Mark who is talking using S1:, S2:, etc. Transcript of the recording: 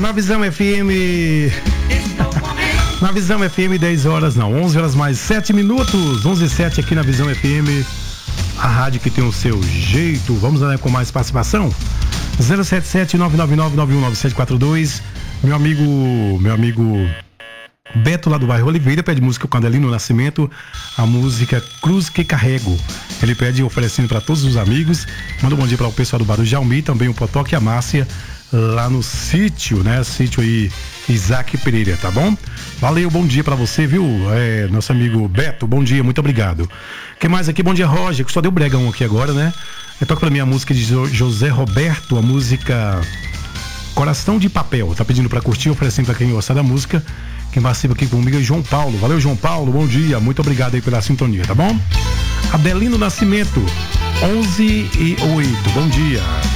S1: Na Visão FM. Na Visão FM, 10 horas, não, 11 horas mais 7 minutos. 11 e 7 aqui na Visão FM. A rádio que tem o seu jeito. Vamos lá com mais participação? 077-999-919742. Meu amigo Beto, lá do bairro Oliveira, pede música com Adelino Nascimento, a música Cruz que Carrego. Ele pede oferecendo para todos os amigos. Manda um bom dia para o pessoal do Bar Jaumi, também o Potoque e a Márcia, lá no sítio, né? Sítio aí, Isaac Pereira, tá bom? Valeu, bom dia para você, viu? Nosso amigo Beto, bom dia, muito obrigado. Quem mais aqui? Bom dia, Roger, que só deu bregão aqui agora, né? Toca pra mim a música de José Roberto, a música Coração de Papel. Tá pedindo pra curtir, oferecendo pra quem gostar da música. Quem participa aqui comigo é João Paulo. Valeu, João Paulo, bom dia, muito obrigado aí pela sintonia, tá bom? Adelino Nascimento, 11 e 8, bom dia.